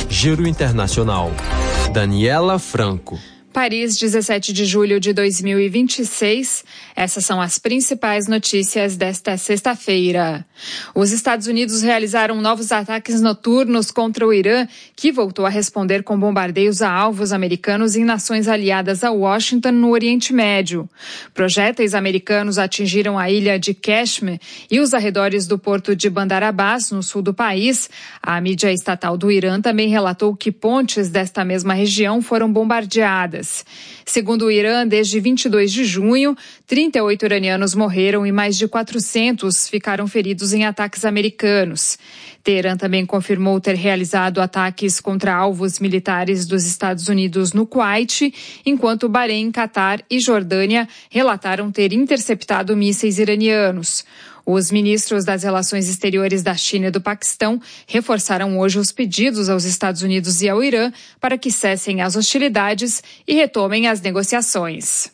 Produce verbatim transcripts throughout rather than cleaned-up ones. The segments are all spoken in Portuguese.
Giro Internacional. Daniela Franco. Paris, dezessete de julho de dois mil e vinte e seis. Essas são as principais notícias desta sexta-feira. Os Estados Unidos realizaram novos ataques noturnos contra o Irã, que voltou a responder com bombardeios a alvos americanos em nações aliadas a Washington, no Oriente Médio. Projéteis americanos atingiram a ilha de Kashmir e os arredores do porto de Bandar Abbas, no sul do país. A mídia estatal do Irã também relatou que pontes desta mesma região foram bombardeadas. Segundo o Irã, desde vinte e dois de junho, trinta e oito iranianos morreram e mais de quatrocentos ficaram feridos em ataques americanos. Teherã também confirmou ter realizado ataques contra alvos militares dos Estados Unidos no Kuwait, enquanto Bahrein, Catar e Jordânia relataram ter interceptado mísseis iranianos. Os ministros das Relações Exteriores da China e do Paquistão reforçaram hoje os pedidos aos Estados Unidos e ao Irã para que cessem as hostilidades e retomem as negociações.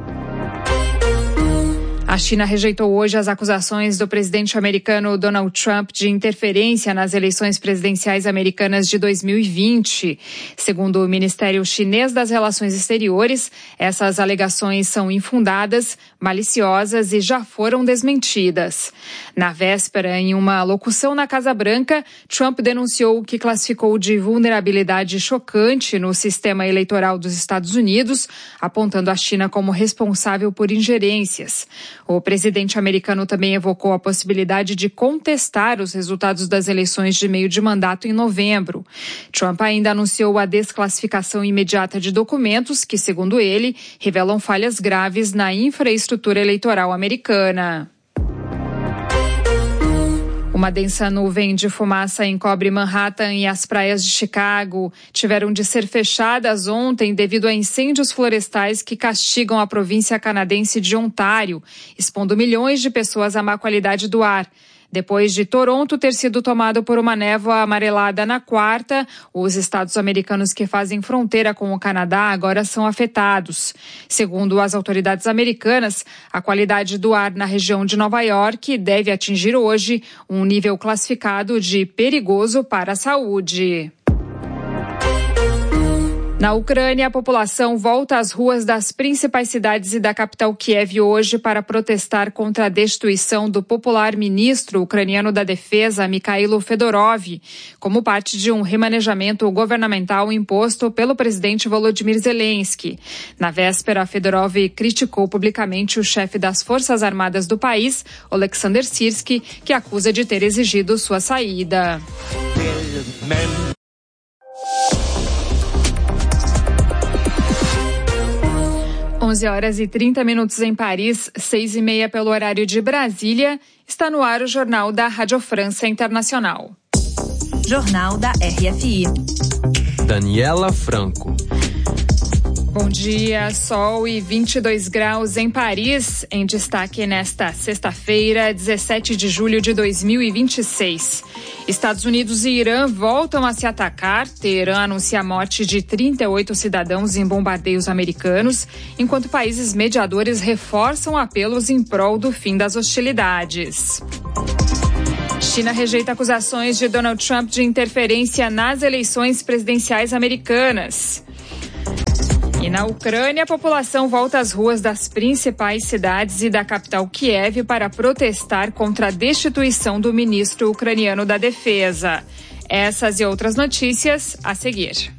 A China rejeitou hoje as acusações do presidente americano Donald Trump de interferência nas eleições presidenciais americanas de dois mil e vinte. Segundo o Ministério Chinês das Relações Exteriores, essas alegações são infundadas, maliciosas e já foram desmentidas. Na véspera, em uma locução na Casa Branca, Trump denunciou o que classificou de vulnerabilidade chocante no sistema eleitoral dos Estados Unidos, apontando a China como responsável por ingerências. O presidente americano também evocou a possibilidade de contestar os resultados das eleições de meio de mandato em novembro. Trump ainda anunciou a desclassificação imediata de documentos que, segundo ele, revelam falhas graves na infraestrutura eleitoral americana. Uma densa nuvem de fumaça encobre Manhattan e as praias de Chicago tiveram de ser fechadas ontem devido a incêndios florestais que castigam a província canadense de Ontário, expondo milhões de pessoas à má qualidade do ar. Depois de Toronto ter sido tomado por uma névoa amarelada na quarta, os estados americanos que fazem fronteira com o Canadá agora são afetados. Segundo as autoridades americanas, a qualidade do ar na região de Nova York deve atingir hoje um nível classificado de perigoso para a saúde. Na Ucrânia, a população volta às ruas das principais cidades e da capital Kiev hoje para protestar contra a destituição do popular ministro ucraniano da Defesa, Mikhailo Fedorov, como parte de um remanejamento governamental imposto pelo presidente Volodymyr Zelensky. Na véspera, Fedorov criticou publicamente o chefe das Forças Armadas do país, Oleksandr Syrskyi, que acusa de ter exigido sua saída. onze horas e trinta minutos em Paris, seis e meia pelo horário de Brasília. Está no ar o Jornal da Rádio França Internacional. Jornal da R F I. Daniela Franco. Bom dia, sol e vinte e dois graus em Paris, em destaque nesta sexta-feira, dezessete de julho de dois mil e vinte e seis. Estados Unidos e Irã voltam a se atacar. Teherã anuncia a morte de trinta e oito cidadãos em bombardeios americanos, enquanto países mediadores reforçam apelos em prol do fim das hostilidades. China rejeita acusações de Donald Trump de interferência nas eleições presidenciais americanas. E na Ucrânia, a população volta às ruas das principais cidades e da capital Kiev para protestar contra a destituição do ministro ucraniano da Defesa. Essas e outras notícias a seguir.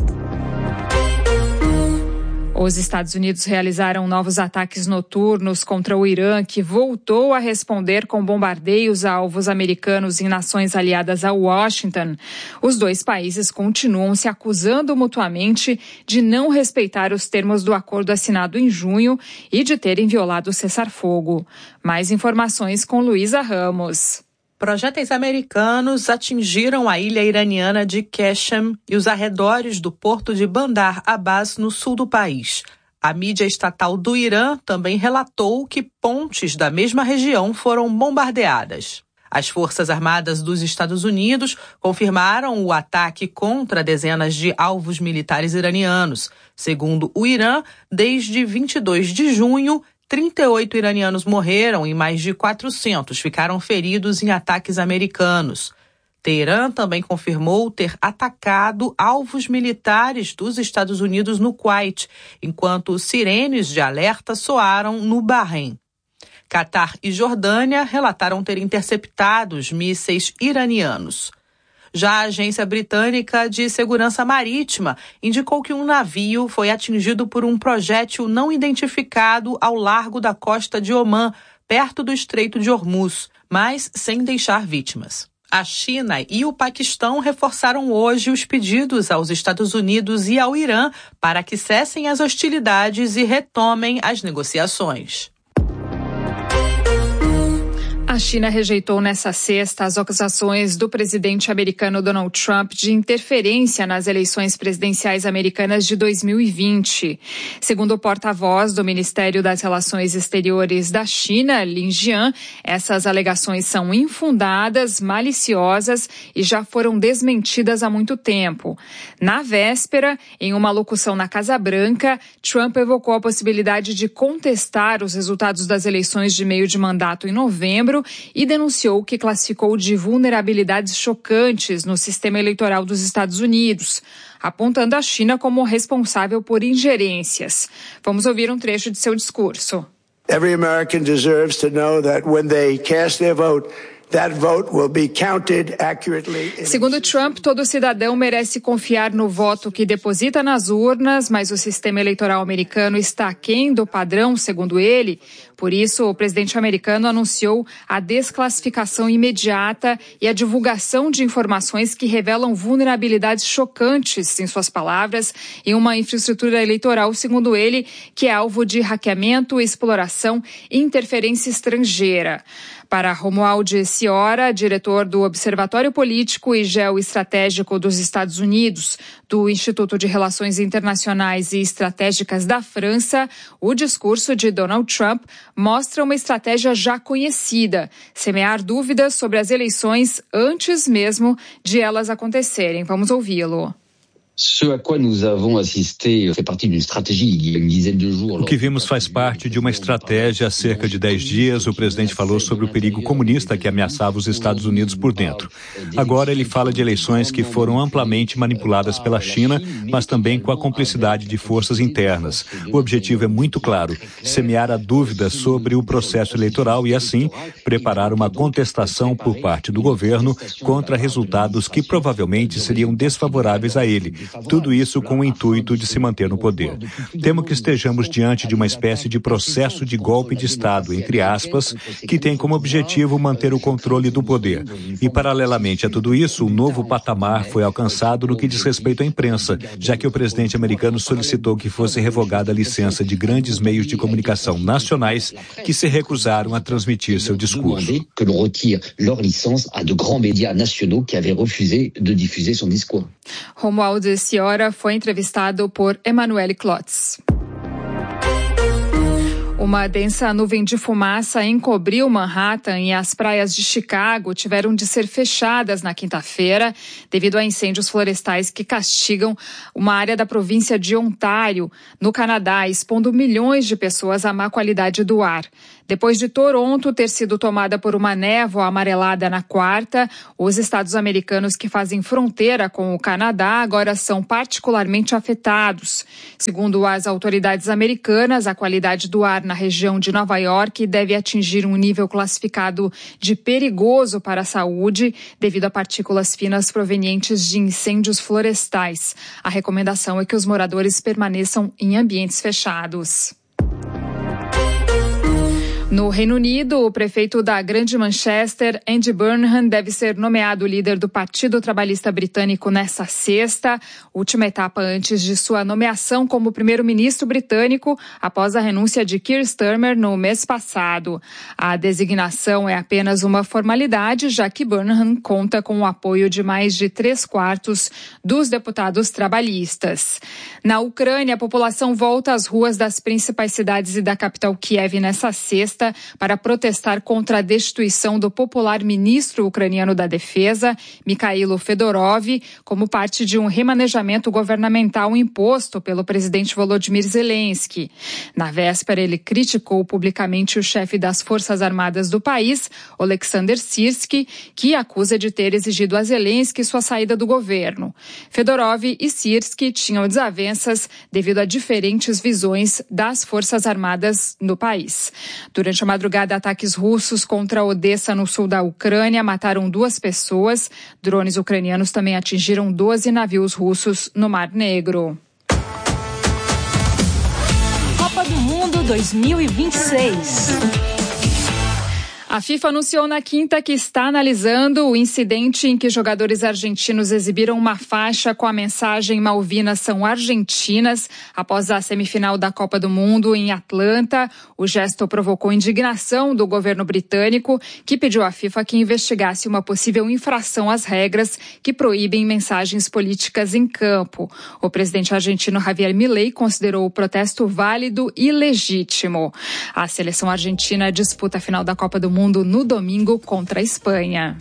Os Estados Unidos realizaram novos ataques noturnos contra o Irã, que voltou a responder com bombardeios a alvos americanos em nações aliadas a Washington. Os dois países continuam se acusando mutuamente de não respeitar os termos do acordo assinado em junho e de terem violado o cessar-fogo. Mais informações com Luísa Ramos. Projéteis americanos atingiram a ilha iraniana de Kashmir e os arredores do porto de Bandar Abbas, no sul do país. A mídia estatal do Irã também relatou que pontes da mesma região foram bombardeadas. As Forças Armadas dos Estados Unidos confirmaram o ataque contra dezenas de alvos militares iranianos. Segundo o Irã, desde vinte e dois de junho, trinta e oito iranianos morreram e mais de quatrocentos ficaram feridos em ataques americanos. Teherã também confirmou ter atacado alvos militares dos Estados Unidos no Kuwait, enquanto sirenes de alerta soaram no Bahrein. Catar e Jordânia relataram ter interceptado os mísseis iranianos. Já a Agência Britânica de Segurança Marítima indicou que um navio foi atingido por um projétil não identificado ao largo da costa de Omã, perto do Estreito de Hormuz, mas sem deixar vítimas. A China e o Paquistão reforçaram hoje os pedidos aos Estados Unidos e ao Irã para que cessem as hostilidades e retomem as negociações. A China rejeitou nesta sexta as acusações do presidente americano Donald Trump de interferência nas eleições presidenciais americanas de dois mil e vinte. Segundo o porta-voz do Ministério das Relações Exteriores da China, Lin Jian, essas alegações são infundadas, maliciosas e já foram desmentidas há muito tempo. Na véspera, em uma locução na Casa Branca, Trump evocou a possibilidade de contestar os resultados das eleições de meio de mandato em novembro e denunciou o que classificou de vulnerabilidades chocantes no sistema eleitoral dos Estados Unidos, apontando a China como responsável por ingerências. Vamos ouvir um trecho de seu discurso. Every American deserves to know that when they cast their vote, that vote will be counted accurately. Segundo Trump, todo cidadão merece confiar no voto que deposita nas urnas, mas o sistema eleitoral americano está aquém do padrão, segundo ele. Por isso, o presidente americano anunciou a desclassificação imediata e a divulgação de informações que revelam vulnerabilidades chocantes, em suas palavras, em uma infraestrutura eleitoral, segundo ele, que é alvo de hackeamento, exploração e interferência estrangeira. Para Romuald Ciora, diretor do Observatório Político e Geoestratégico dos Estados Unidos, do Instituto de Relações Internacionais e Estratégicas da França, o discurso de Donald Trump mostra uma estratégia já conhecida, semear dúvidas sobre as eleições antes mesmo de elas acontecerem. Vamos ouvi-lo. O que vimos faz parte de uma estratégia. Há cerca de dez dias, o presidente falou sobre o perigo comunista que ameaçava os Estados Unidos por dentro. Agora ele fala de eleições que foram amplamente manipuladas pela China, mas também com a cumplicidade de forças internas. O objetivo é muito claro: semear a dúvida sobre o processo eleitoral e, assim, preparar uma contestação por parte do governo contra resultados que provavelmente seriam desfavoráveis a ele. Tudo isso com o intuito de se manter no poder. Temo que estejamos diante de uma espécie de processo de golpe de Estado, entre aspas, que tem como objetivo manter o controle do poder. E, paralelamente a tudo isso, um novo patamar foi alcançado no que diz respeito à imprensa, já que o presidente americano solicitou que fosse revogada a licença de grandes meios de comunicação nacionais que se recusaram a transmitir seu discurso. Que l'on retire leur licence à de grands médias nationaux qui avaient refusé de diffuser son discours. Romuald Ciora foi entrevistado por Emanuele Klotz. Uma densa nuvem de fumaça encobriu Manhattan e as praias de Chicago tiveram de ser fechadas na quinta-feira devido a incêndios florestais que castigam uma área da província de Ontário, no Canadá, expondo milhões de pessoas à má qualidade do ar. Depois de Toronto ter sido tomada por uma névoa amarelada na quarta, os estados americanos que fazem fronteira com o Canadá agora são particularmente afetados. Segundo as autoridades americanas, a qualidade do ar na região de Nova York deve atingir um nível classificado de perigoso para a saúde devido a partículas finas provenientes de incêndios florestais. A recomendação é que os moradores permaneçam em ambientes fechados. No Reino Unido, o prefeito da Grande Manchester, Andy Burnham, deve ser nomeado líder do Partido Trabalhista Britânico nesta sexta, última etapa antes de sua nomeação como primeiro-ministro britânico após a renúncia de Keir Starmer no mês passado. A designação é apenas uma formalidade, já que Burnham conta com o apoio de mais de três quartos dos deputados trabalhistas. Na Ucrânia, a população volta às ruas das principais cidades e da capital Kiev nesta sexta, sexta para protestar contra a destituição do popular ministro ucraniano da Defesa, Mikhailo Fedorov, como parte de um remanejamento governamental imposto pelo presidente Volodymyr Zelensky. Na véspera, ele criticou publicamente o chefe das Forças Armadas do país, Oleksandr Syrskyi, que acusa de ter exigido a Zelensky sua saída do governo. Fedorov e Syrskyi tinham desavenças devido a diferentes visões das Forças Armadas no país. Durante a madrugada, ataques russos contra Odessa, no sul da Ucrânia, mataram duas pessoas. Drones ucranianos também atingiram doze navios russos no Mar Negro. Copa do Mundo dois mil e vinte e seis. A FIFA anunciou na quinta que está analisando o incidente em que jogadores argentinos exibiram uma faixa com a mensagem "Malvinas são argentinas" após a semifinal da Copa do Mundo em Atlanta. O gesto provocou indignação do governo britânico, que pediu à FIFA que investigasse uma possível infração às regras que proíbem mensagens políticas em campo. O presidente argentino Javier Milei considerou o protesto válido e legítimo. A seleção argentina disputa a final da Copa do Mundo no domingo contra a Espanha.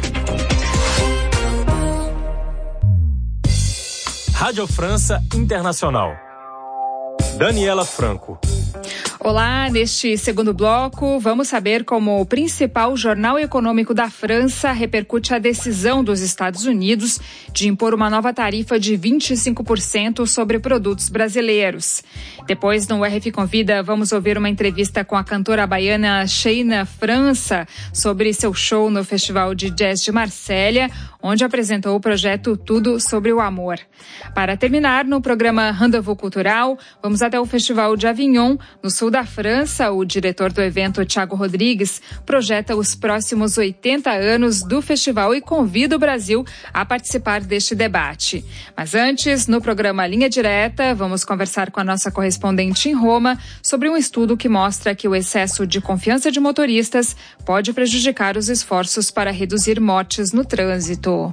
Rádio França Internacional. Daniela Franco. Olá, neste segundo bloco, vamos saber como o principal jornal econômico da França repercute a decisão dos Estados Unidos de impor uma nova tarifa de vinte e cinco por cento sobre produtos brasileiros. Depois, no R F Convida, vamos ouvir uma entrevista com a cantora baiana Sheina França sobre seu show no Festival de Jazz de Marsella, onde apresentou o projeto Tudo sobre o Amor. Para terminar, no programa Rendezvous Cultural, vamos até o Festival de Avignon, no sul da França. O diretor do evento, Thiago Rodrigues, projeta os próximos oitenta anos do festival e convida o Brasil a participar deste debate. Mas antes, no programa Linha Direta, vamos conversar com a nossa correspondente em Roma sobre um estudo que mostra que o excesso de confiança de motoristas pode prejudicar os esforços para reduzir mortes no trânsito.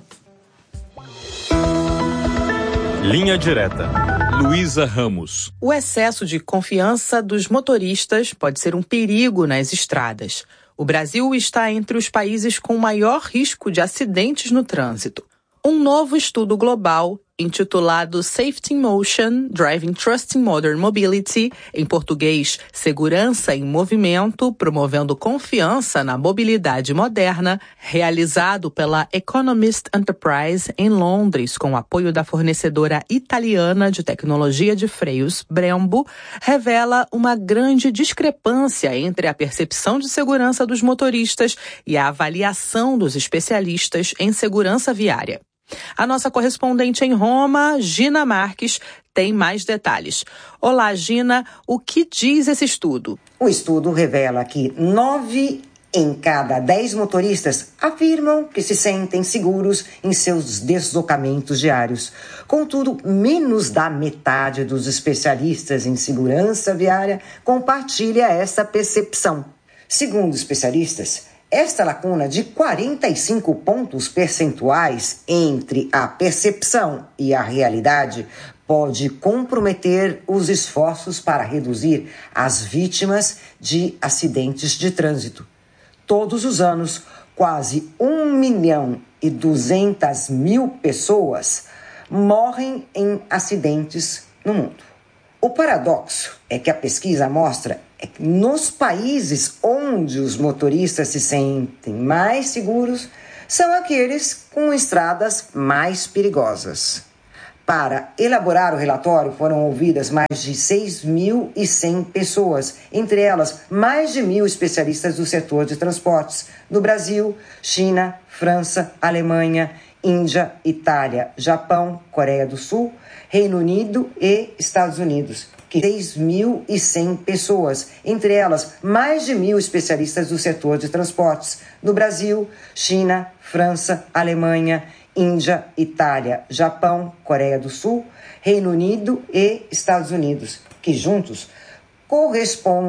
Linha Direta. Luísa Ramos. O excesso de confiança dos motoristas pode ser um perigo nas estradas. O Brasil está entre os países com maior risco de acidentes no trânsito. Um novo estudo global, intitulado Safety in Motion, Driving Trust in Modern Mobility, em português, Segurança em Movimento, promovendo confiança na mobilidade moderna, realizado pela Economist Enterprise em Londres, com apoio da fornecedora italiana de tecnologia de freios Brembo, revela uma grande discrepância entre a percepção de segurança dos motoristas e a avaliação dos especialistas em segurança viária. A nossa correspondente em Roma, Gina Marques, tem mais detalhes. Olá, Gina, o que diz esse estudo? O estudo revela que nove em cada dez motoristas afirmam que se sentem seguros em seus deslocamentos diários. Contudo, menos da metade dos especialistas em segurança viária compartilha essa percepção. Segundo especialistas, esta lacuna de quarenta e cinco pontos percentuais entre a percepção e a realidade pode comprometer os esforços para reduzir as vítimas de acidentes de trânsito. Todos os anos, quase um milhão e duzentas mil pessoas morrem em acidentes no mundo. O paradoxo é que a pesquisa mostra é que nos países onde os motoristas se sentem mais seguros são aqueles com estradas mais perigosas. Para elaborar o relatório foram ouvidas mais de seis mil e cem pessoas, entre elas mais de mil especialistas do setor de transportes, no Brasil, China, França, Alemanha, Índia, Itália, Japão, Coreia do Sul, Reino Unido e Estados Unidos. seis mil e cem pessoas, entre elas mais de mil especialistas do setor de transportes, no Brasil, China, França, Alemanha, Índia, Itália, Japão, Coreia do Sul, Reino Unido e Estados Unidos, que juntos correspondem